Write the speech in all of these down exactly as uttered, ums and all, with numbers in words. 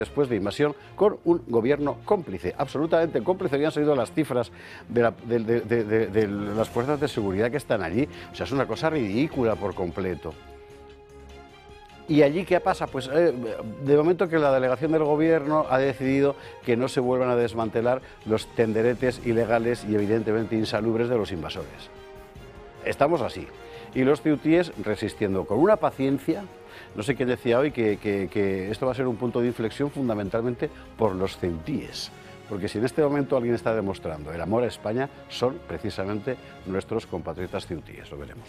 después de invasión, con un gobierno cómplice, absolutamente cómplice. Habían salido las cifras de, la, de, de, de, de, de las fuerzas de seguridad que están allí. O sea, es una cosa ridícula por completo. ¿Y allí qué pasa? Pues eh, de momento que la delegación del gobierno ha decidido que no se vuelvan a desmantelar los tenderetes ilegales y evidentemente insalubres de los invasores. Estamos así. Y los ceutíes resistiendo con una paciencia. No sé quién decía hoy que, que, que esto va a ser un punto de inflexión fundamentalmente por los ceutíes. Porque si en este momento alguien está demostrando el amor a España, son precisamente nuestros compatriotas ceutíes. Lo veremos.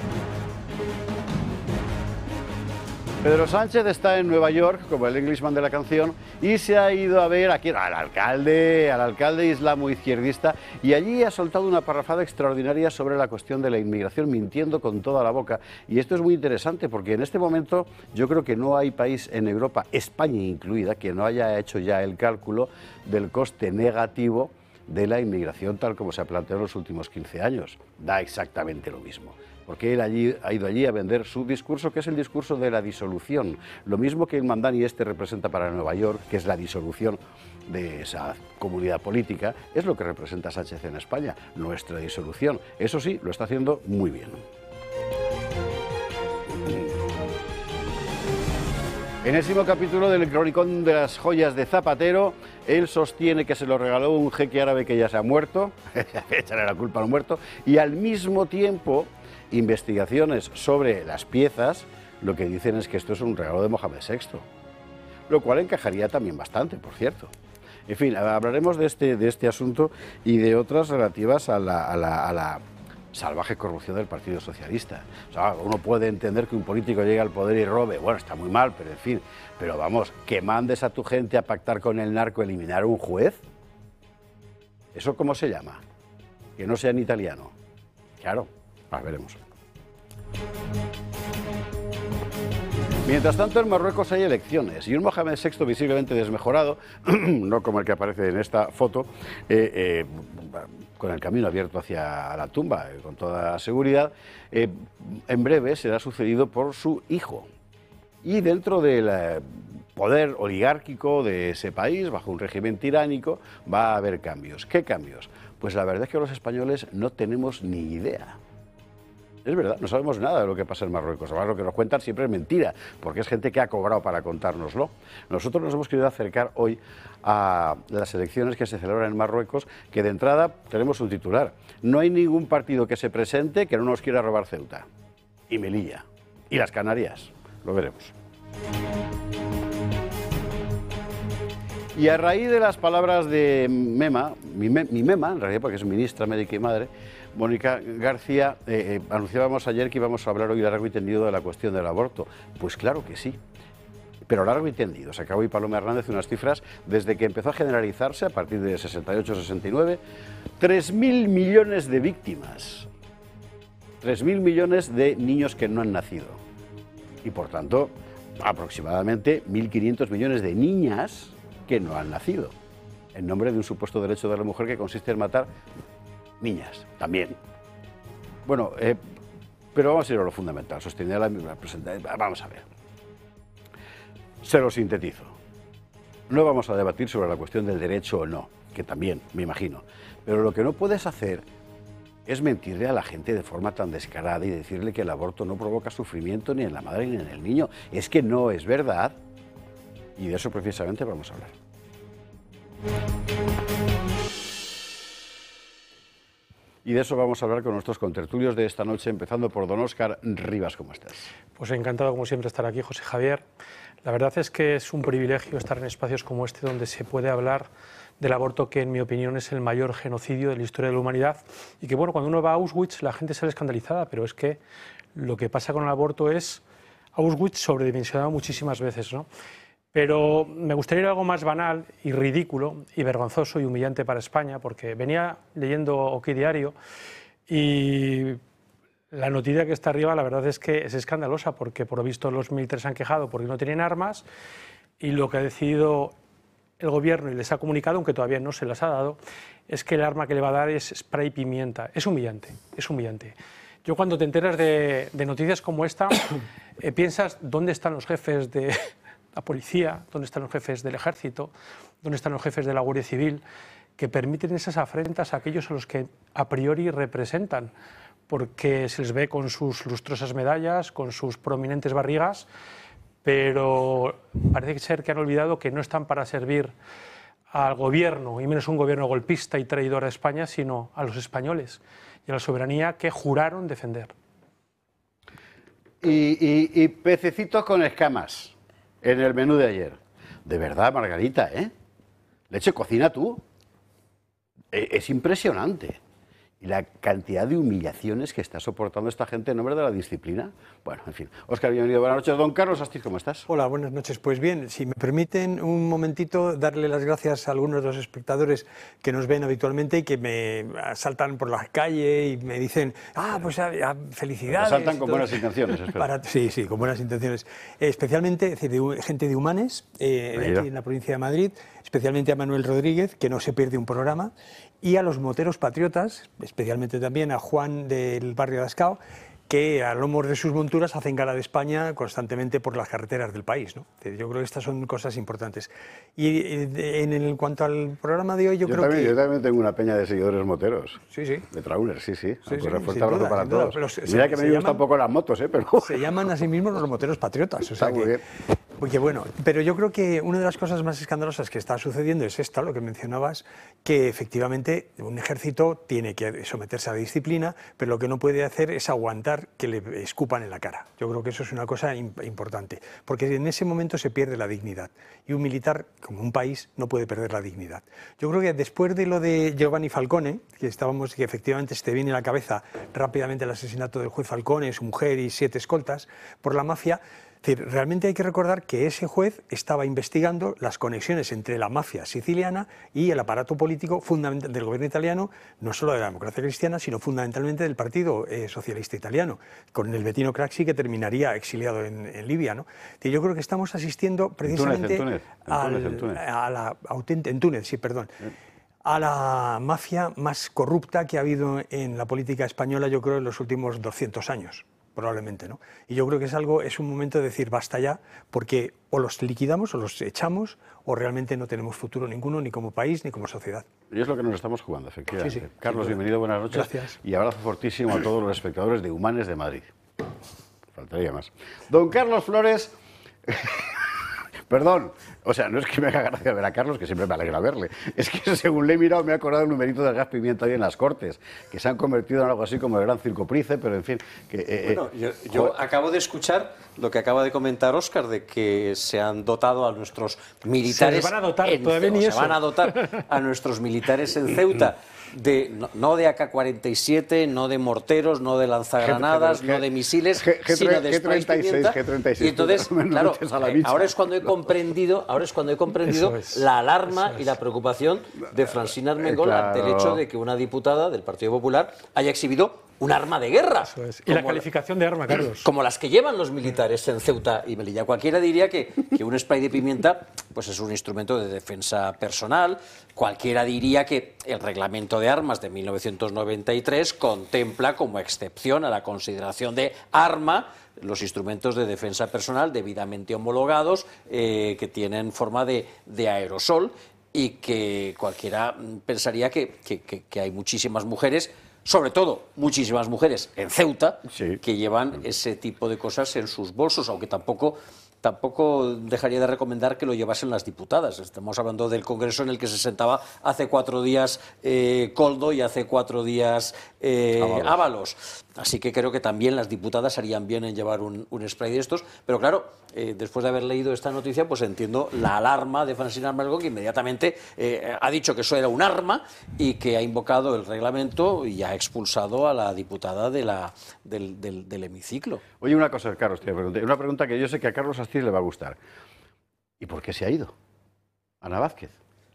Pedro Sánchez está en Nueva York, como el Englishman de la canción, y se ha ido a ver aquí al alcalde, al alcalde islamo-izquierdista, y allí ha soltado una parrafada extraordinaria sobre la cuestión de la inmigración, mintiendo con toda la boca. Y esto es muy interesante porque en este momento yo creo que no hay país en Europa, España incluida, que no haya hecho ya el cálculo del coste negativo de la inmigración tal como se ha planteado en los últimos quince años. Da exactamente lo mismo. Porque él allí, ha ido allí a vender su discurso, que es el discurso de la disolución. Lo mismo que el Mandani este representa para Nueva York, que es la disolución de esa comunidad política, es lo que representa Sánchez en España, nuestra disolución. Eso sí, lo está haciendo muy bien. Enésimo capítulo del Cronicón de las joyas de Zapatero. Él sostiene que se lo regaló un jeque árabe que ya se ha muerto, echarle la culpa al muerto, y al mismo tiempo investigaciones sobre las piezas lo que dicen es que esto es un regalo de Mohamed sexto, lo cual encajaría también bastante, por cierto. En fin, hablaremos de este, de este asunto y de otras relativas a la, a la, a la salvaje corrupción del Partido Socialista. O sea, uno puede entender que un político llegue al poder y robe, bueno, está muy mal, pero en fin, pero vamos, que mandes a tu gente a pactar con el narco, eliminar a un juez, ¿eso cómo se llama? Que no sea en italiano. Claro. Ah, veremos. Mientras tanto, en Marruecos hay elecciones y un Mohamed sexto visiblemente desmejorado, no como el que aparece en esta foto, eh, eh, con el camino abierto hacia la tumba, eh, con toda seguridad, eh, en breve será sucedido por su hijo. Y dentro del eh, poder oligárquico de ese país, bajo un régimen tiránico, va a haber cambios. ¿Qué cambios? Pues la verdad es que los españoles no tenemos ni idea. Es verdad, no sabemos nada de lo que pasa en Marruecos. Además, lo que nos cuentan siempre es mentira, porque es gente que ha cobrado para contárnoslo. Nosotros nos hemos querido acercar hoy a las elecciones que se celebran en Marruecos, que de entrada tenemos un titular. No hay ningún partido que se presente que no nos quiera robar Ceuta y Melilla y las Canarias. Lo veremos. Y a raíz de las palabras de Mema, mi, me, mi Mema, en realidad porque es ministra, médica y madre, Mónica García, eh, eh, anunciábamos ayer que íbamos a hablar hoy largo y tendido de la cuestión del aborto. Pues claro que sí, pero largo y tendido. Sacaba hoy Paloma Hernández unas cifras desde que empezó a generalizarse, a partir de sesenta y ocho sesenta y nueve, tres mil millones de víctimas, tres mil millones de niños que no han nacido y por tanto aproximadamente mil quinientos millones de niñas que no han nacido, en nombre de un supuesto derecho de la mujer que consiste en matar niñas, también. Bueno, eh, pero vamos a ir a lo fundamental, sostener la misma presentación. Vamos a ver. Se lo sintetizo. No vamos a debatir sobre la cuestión del derecho o no, que también, me imagino. Pero lo que no puedes hacer es mentirle a la gente de forma tan descarada y decirle que el aborto no provoca sufrimiento ni en la madre ni en el niño. Es que no es verdad. Y de eso precisamente vamos a hablar. Y de eso vamos a hablar con nuestros contertulios de esta noche, empezando por don Óscar Rivas. ¿Cómo estás? Pues encantado, como siempre, estar aquí, José Javier. La verdad es que es un privilegio estar en espacios como este, donde se puede hablar del aborto, que en mi opinión es el mayor genocidio de la historia de la humanidad. Y que, bueno, cuando uno va a Auschwitz, la gente sale escandalizada, pero es que lo que pasa con el aborto es Auschwitz sobredimensionado muchísimas veces, ¿no? Pero me gustaría ir a algo más banal y ridículo y vergonzoso y humillante para España, porque venía leyendo OK Diario y la noticia que está arriba la verdad es que es escandalosa, porque por lo visto los militares han quejado porque no tienen armas y lo que ha decidido el gobierno y les ha comunicado, aunque todavía no se las ha dado, es que el arma que le va a dar es spray pimienta. Es humillante, es humillante. Yo cuando te enteras de, de noticias como esta, eh, piensas dónde están los jefes de... la policía, dónde están los jefes del ejército, dónde están los jefes de la Guardia Civil, que permiten esas afrentas a aquellos a los que a priori representan, porque se les ve con sus lustrosas medallas, con sus prominentes barrigas, pero parece ser que han olvidado que no están para servir al gobierno, y menos un gobierno golpista y traidor a España, sino a los españoles y a la soberanía que juraron defender. Y, y, y pececitos con escamas en el menú de ayer. De verdad, Margarita, ¿eh? Leche, cocina tú. Es impresionante. Y la cantidad de humillaciones que está soportando esta gente en nombre de la disciplina. Bueno, en fin. Óscar, bienvenido. Buenas noches. Don Carlos Astiz, ¿cómo estás? Hola, buenas noches. Pues bien, si me permiten un momentito darle las gracias a algunos de los espectadores que nos ven habitualmente y que me saltan por la calle y me dicen, ah, pues ah, felicidades. Me saltan con buenas intenciones, espero. Para, sí, sí, con buenas intenciones. Especialmente, es decir, de, gente de Humanes, eh, aquí en la provincia de Madrid, especialmente a Manuel Rodríguez, que no se pierde un programa, y a los moteros patriotas, especialmente también a Juan del barrio de Ascao, que a lomos de sus monturas hacen gala de España constantemente por las carreteras del país, ¿no? Yo creo que estas son cosas importantes. Y en el, cuanto al programa de hoy, yo, yo creo también, que... Yo también tengo una peña de seguidores moteros. Sí, sí. De trauners, sí, sí. sí, pues sí fuerte abrazo duda, para todos. Los, Mira se, que me gustan gustan un poco las motos, ¿eh? Pero... Se llaman a sí mismos los moteros patriotas. O sea Está muy que, bien. Porque bueno, pero yo creo que una de las cosas más escandalosas que está sucediendo es esta, lo que mencionabas, que efectivamente un ejército tiene que someterse a la disciplina, pero lo que no puede hacer es aguantar que le escupan en la cara. Yo creo que eso es una cosa importante, porque en ese momento se pierde la dignidad, y un militar, como un país, no puede perder la dignidad. Yo creo que después de lo de Giovanni Falcone, que estábamos, que efectivamente se te viene a la cabeza rápidamente el asesinato del juez Falcone, su mujer y siete escoltas, por la mafia. Es decir, realmente hay que recordar que ese juez estaba investigando las conexiones entre la mafia siciliana y el aparato político fundamental del gobierno italiano, no solo de la democracia cristiana, sino fundamentalmente del Partido eh, Socialista Italiano, con el Bettino Craxi, que terminaría exiliado en, en Libia, ¿no? Y yo creo que estamos asistiendo precisamente en Túnez, en Túnez, en Túnez, al, a la auténtica, en Túnez, sí, perdón. Sí. a la mafia más corrupta que ha habido en la política española, yo creo, en los últimos doscientos años. Probablemente, ¿no? Y yo creo que es algo, es un momento de decir basta ya, porque o los liquidamos o los echamos, o realmente no tenemos futuro ninguno, ni como país ni como sociedad. Y es lo que nos estamos jugando, efectivamente. Sí, sí, Carlos, sí, bienvenido, buenas noches. Gracias. Y abrazo fortísimo a todos los espectadores de Humanes de Madrid. Faltaría más. Don Carlos Flores... Perdón, o sea, no es que me haga gracia ver a Carlos, que siempre me alegra verle, es que según le he mirado me he acordado del numerito del gas pimienta ahí en las Cortes, que se han convertido en algo así como el gran circo Price, pero en fin... Que, eh, bueno, yo, yo acabo de escuchar lo que acaba de comentar Óscar, de que se han dotado a nuestros militares... Se van a dotar, en, todavía ni se eso. van a dotar a nuestros militares en Ceuta. De, no, no de A K cuarenta y siete, no de morteros, no de lanzagranadas, G, no de misiles, G, G, sino de G treinta y seis, G treinta y seis. Y entonces, claro, eh, ahora es cuando he comprendido, ahora es cuando he comprendido es, la alarma y la preocupación de Francina Armengol claro. ante el hecho de que una diputada del Partido Popular haya exhibido un arma de guerra. Eso es. Y la calificación de arma, Carlos. Como las que llevan los militares en Ceuta y Melilla. Cualquiera diría que, que un spray de pimienta pues es un instrumento de defensa personal. Cualquiera diría que el reglamento de armas de mil novecientos noventa y tres contempla como excepción a la consideración de arma los instrumentos de defensa personal debidamente homologados eh, que tienen forma de, de aerosol y que cualquiera pensaría que, que, que, que hay muchísimas mujeres, sobre todo muchísimas mujeres en Ceuta, sí, que llevan ese tipo de cosas en sus bolsos, aunque tampoco, tampoco dejaría de recomendar que lo llevasen las diputadas. Estamos hablando del Congreso en el que se sentaba hace cuatro días eh, Koldo y hace cuatro días eh, Ábalos. Ábalos. Así que creo que también las diputadas harían bien en llevar un, un spray de estos. Pero claro, eh, después de haber leído esta noticia, pues entiendo la alarma de Francina Armengol, que inmediatamente eh, ha dicho que eso era un arma y que ha invocado el reglamento y ha expulsado a la diputada de la, del, del, del hemiciclo. Oye, una cosa, Carlos, te pregunté, una pregunta que yo sé que a Carlos Astiz le va a gustar. ¿Y por qué se ha ido Ana Vázquez?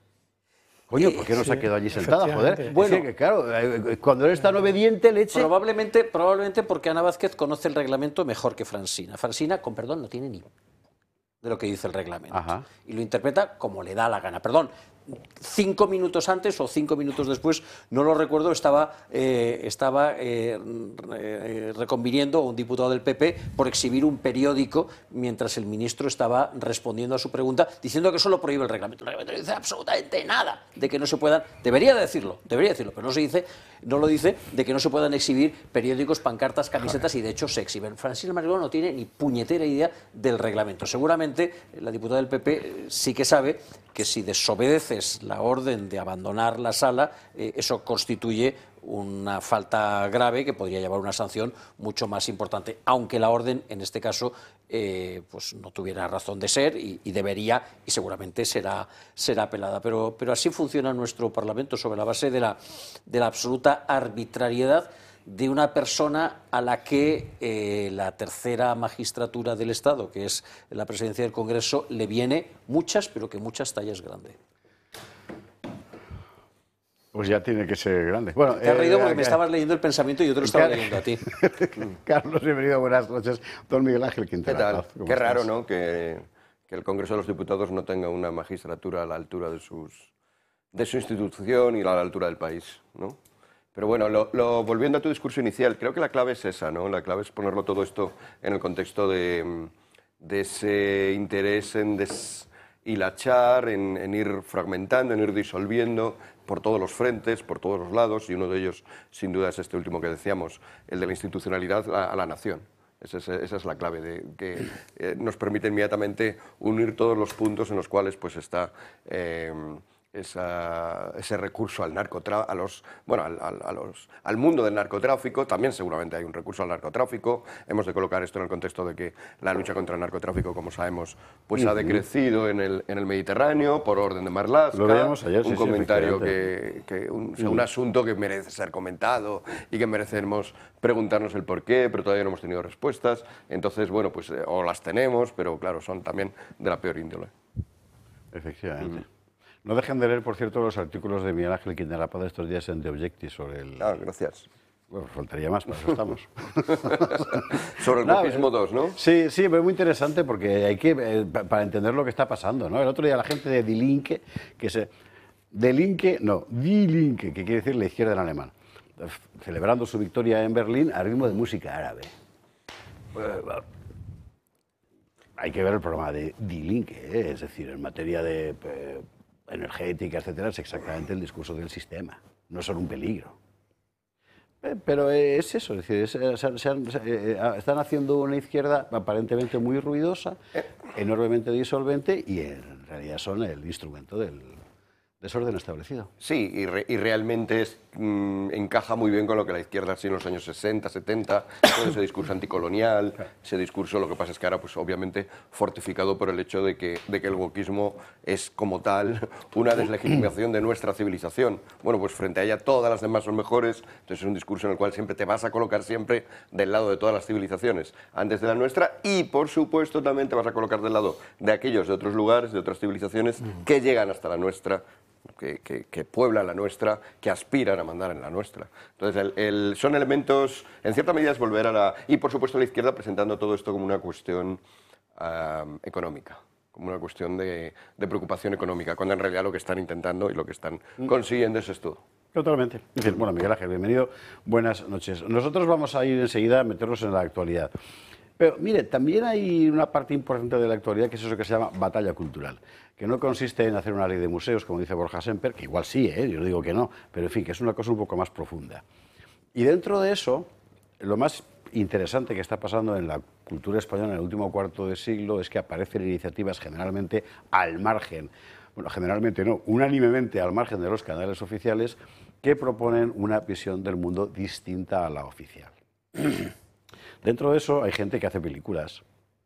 Coño, ¿por qué no sí, se ha quedado allí sentada, joder? Bueno, es que, claro, cuando él es tan obediente, leche... Probablemente, probablemente porque Ana Vázquez conoce el reglamento mejor que Francina. Francina, con perdón, no tiene ni de lo que dice el reglamento. Ajá. Y lo interpreta como le da la gana. Perdón, cinco minutos antes o cinco minutos después, no lo recuerdo, estaba, eh, estaba eh, eh, reconviniendo a un diputado del P P por exhibir un periódico mientras el ministro estaba respondiendo a su pregunta, diciendo que eso lo prohíbe el reglamento. El reglamento no dice absolutamente nada de que no se puedan, debería decirlo, debería decirlo, pero no se dice, no lo dice, de que no se puedan exhibir periódicos, pancartas, camisetas, y de hecho se exhiben. Francisca Margallo no tiene ni puñetera idea del reglamento. Seguramente la diputada del P P sí que sabe que si desobedeces la orden de abandonar la sala, eh, eso constituye una falta grave que podría llevar una sanción mucho más importante, aunque la orden, en este caso, eh, pues no tuviera razón de ser y, y debería, y seguramente será, será apelada. Pero, pero así funciona nuestro Parlamento, sobre la base de la, de la absoluta arbitrariedad de una persona a la que eh, la tercera magistratura del Estado, que es la presidencia del Congreso, le viene muchas, pero que muchas tallas grande. Pues ya tiene que ser grande. Bueno, te has reído porque eh, me estabas leyendo el pensamiento y yo te lo estaba leyendo a ti. Carlos, bienvenido, buenas noches. Don Miguel Ángel Quintana. ¿Qué tal? Qué estás? raro, ¿no?, que, que el Congreso de los Diputados no tenga una magistratura a la altura de, sus, de su institución y a la altura del país, ¿no? Pero bueno, lo, lo, volviendo a tu discurso inicial, creo que la clave es esa, ¿no? La clave es ponerlo todo esto en el contexto de, de ese interés en deshilachar, en, en ir fragmentando, en ir disolviendo por todos los frentes, por todos los lados, y uno de ellos, sin duda, es este último que decíamos, el de la institucionalidad a, a la nación. Esa es, esa es la clave, de, que eh, nos permite inmediatamente unir todos los puntos en los cuales pues, está... Eh, Esa, ese recurso al narcotráfico, a los, bueno, al, al, a los, al mundo del narcotráfico. También seguramente hay un recurso al narcotráfico. Hemos de colocar esto en el contexto de que la lucha contra el narcotráfico, como sabemos, pues uh-huh. ha decrecido en el, en el Mediterráneo por orden de Marlaska. Lo veíamos ayer, un sí, comentario sí, que, que un, uh-huh. un asunto que merece ser comentado y que merecemos preguntarnos el por qué, pero todavía no hemos tenido respuestas. Entonces, bueno, pues eh, o las tenemos, pero claro, son también de la peor índole. Efectivamente. Uh-huh. No dejen de leer, por cierto, los artículos de Miguel Ángel Quintana Paz de estos días en The Objective sobre el... Ah, gracias. Bueno, faltaría más, para eso estamos. Sobre el wokeismo dos, ¿no? Sí, sí, pero es muy interesante porque hay que, eh, para entender lo que está pasando, ¿no? El otro día la gente de Die Linke, que se... Die Linke, no, Die Linke, que quiere decir la izquierda en alemán, celebrando su victoria en Berlín a ritmo de música árabe. Hay que ver el programa de Die Linke, ¿eh? Es decir, en materia de... Eh, energética, etcétera, es exactamente el discurso del sistema, no son un peligro. Pero es eso, es decir, es, se, se, se, están haciendo una izquierda aparentemente muy ruidosa, enormemente disolvente, y en realidad son el instrumento del desorden establecido. Sí, y, re, y realmente es, mmm, encaja muy bien con lo que la izquierda ha sido en los años sesenta, setenta, todo ese discurso anticolonial, ese discurso, lo que pasa es que ahora, pues obviamente, fortificado por el hecho de que, de que el wokismo es, como tal, una deslegitimación de nuestra civilización. Bueno, pues frente a ella todas las demás son mejores, entonces es un discurso en el cual siempre te vas a colocar siempre del lado de todas las civilizaciones, antes de la nuestra, y por supuesto también te vas a colocar del lado de aquellos de otros lugares, de otras civilizaciones, que llegan hasta la nuestra, Que, que, que pueblan la nuestra, que aspiran a mandar en la nuestra. Entonces, el, el, son elementos, en cierta medida es volver a la... Y, por supuesto, la izquierda presentando todo esto como una cuestión uh, económica, como una cuestión de, de preocupación económica, cuando en realidad lo que están intentando y lo que están consiguiendo es esto. Totalmente. Bueno, Miguel Ángel, bienvenido. Buenas noches. Nosotros vamos a ir enseguida a meternos en la actualidad. Pero, mire, también hay una parte importante de la actualidad que es eso que se llama batalla cultural, que no consiste en hacer una ley de museos, como dice Borja Semper, que igual sí, ¿eh? Yo no digo que no, pero en fin, que es una cosa un poco más profunda. Y dentro de eso, lo más interesante que está pasando en la cultura española en el último cuarto de siglo es que aparecen iniciativas generalmente al margen, bueno, generalmente no, unánimemente al margen de los canales oficiales, que proponen una visión del mundo distinta a la oficial. Dentro de eso hay gente que hace películas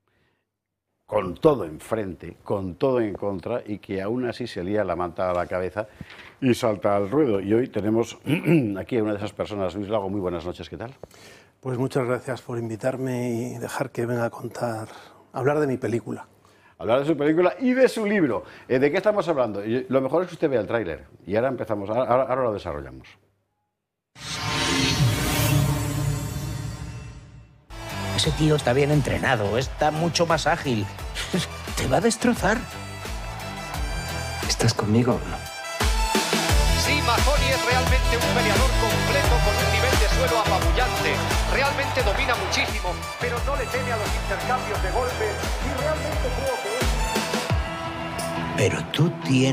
con todo enfrente, con todo en contra, y que aún así se lía la manta a la cabeza y salta al ruedo. Y hoy tenemos aquí a una de esas personas. Luis Lago, muy buenas noches, ¿qué tal? Pues muchas gracias por invitarme y dejar que venga a contar, a hablar de mi película. Hablar de su película y de su libro. Eh, ¿De qué estamos hablando? Lo mejor es que usted vea el tráiler y ahora empezamos, ahora, ahora lo desarrollamos. Ese tío está bien entrenado, está mucho más ágil. Te va a destrozar. Está ¿Estás conmigo o no? Sí, Mahoney es realmente un peleador completo con un nivel de suelo apabullante. Realmente domina muchísimo, pero no le teme a los intercambios de golpes y realmente creo que es... Pero tú tienes